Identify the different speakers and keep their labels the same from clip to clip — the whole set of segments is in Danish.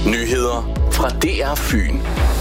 Speaker 1: Nyheder fra DR Fyn.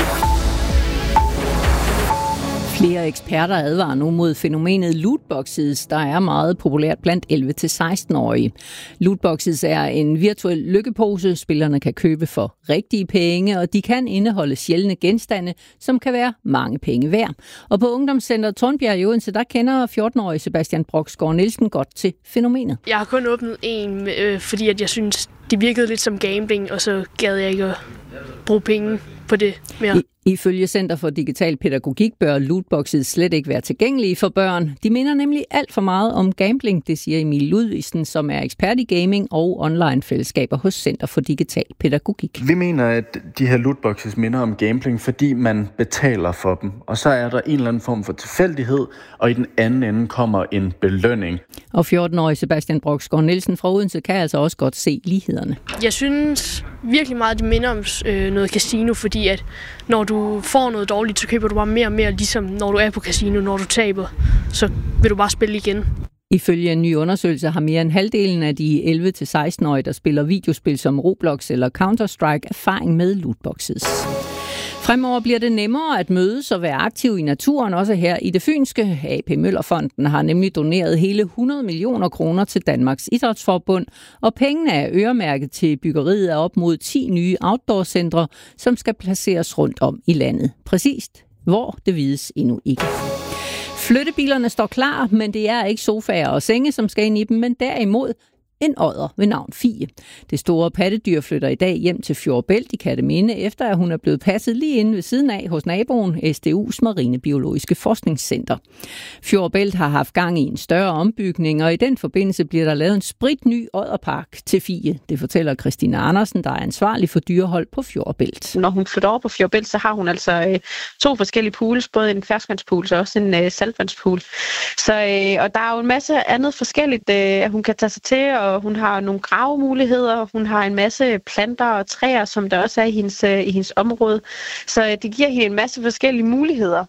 Speaker 2: Flere eksperter advarer nu mod fænomenet lootboxes, der er meget populært blandt 11-16-årige. Lootboxes er en virtuel lykkepose, spillerne kan købe for rigtige penge, og de kan indeholde sjældne genstande, som kan være mange penge værd. Og på Ungdomscenter Tornbjerg i Odense, der kender 14-årige Sebastian Broksgaard Nielsen godt til fænomenet.
Speaker 3: Jeg har kun åbnet en, fordi at jeg synes, det virkede lidt som gambling, og så gad jeg ikke at bruge penge på det mere.
Speaker 2: Ifølge Center for Digital Pædagogik bør lootboxes slet ikke være tilgængelige for børn. De minder nemlig alt for meget om gambling, det siger Emil Ludvigsen, som er ekspert i gaming og online-fællesskaber hos Center for Digital Pædagogik.
Speaker 4: Vi mener, at de her lootboxes minder om gambling, fordi man betaler for dem. Og så er der en eller anden form for tilfældighed, og i den anden ende kommer en belønning.
Speaker 2: Og 14-årige Sebastian Broksgaard Nielsen fra Odense kan altså også godt se lighederne.
Speaker 3: Jeg synes virkelig meget, at det minder om noget casino, fordi at når du får noget dårligt, så køber du bare mere og mere, ligesom når du er på casino. Når du taber, så vil du bare spille igen.
Speaker 2: Ifølge en ny undersøgelse har mere end halvdelen af de 11-16-årige, der spiller videospil som Roblox eller Counter-Strike, erfaring med lootboxes. Fremover bliver det nemmere at mødes og være aktiv i naturen, også her i det fynske. AP Møllerfonden har nemlig doneret hele 100 millioner kroner til Danmarks Idrætsforbund, og pengene er øremærket til byggeriet af op mod 10 nye outdoor-centre, som skal placeres rundt om i landet. Præcist hvor, det vides endnu ikke. Flyttebilerne står klar, men det er ikke sofaer og senge, som skal ind i dem, men derimod en odder ved navn Fie. Det store pattedyr flytter i dag hjem til Fjordbælt i Kerteminde, efter at hun er blevet passet lige inde ved siden af hos naboen, SDU's Marinebiologiske Forskningscenter. Fjordbælt har haft gang i en større ombygning, og i den forbindelse bliver der lavet en spritny odderpark til Fie. Det fortæller Christina Andersen, der er ansvarlig for dyrehold på Fjordbælt.
Speaker 5: Når hun flytter over på Fjordbælt, så har hun altså 2 forskellige pools, både en ferskvandspool og også en saltvandspool. Så, og der er jo en masse andet forskelligt, hun kan tage sig til, og hun har nogle gravemuligheder, hun har en masse planter og træer, som der også er i hendes område. Så det giver hende en masse forskellige muligheder,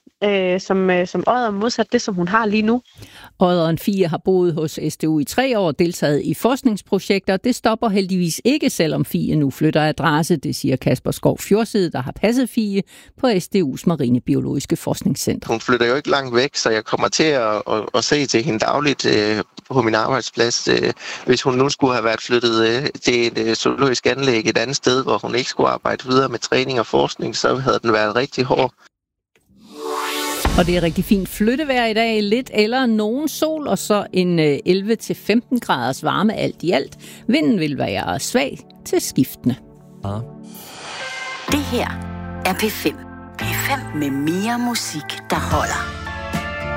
Speaker 5: som odder modsat det, som hun har lige nu.
Speaker 2: Odderen Fie har boet hos SDU i 3 år, deltaget i forskningsprojekter. Det stopper heldigvis ikke, selvom Fie nu flytter adresse, det siger Kasper Skov Fjordside, der har passet Fie på SDU's Marinebiologiske Forskningscenter.
Speaker 6: Hun flytter jo ikke langt væk, så jeg kommer til at se til hende dagligt på min arbejdsplads. Hvis hun nu skulle have været flyttet til et zoologisk anlæg et andet sted, hvor hun ikke skulle arbejde videre med træning og forskning, så havde den været rigtig hård.
Speaker 2: Og det er rigtig fint flyttevejr i dag. Lidt eller nogen sol, og så en 11-15 graders varme alt i alt. Vinden vil være svag til skiftende.
Speaker 7: Det her er P5. P5 med mere musik, der holder.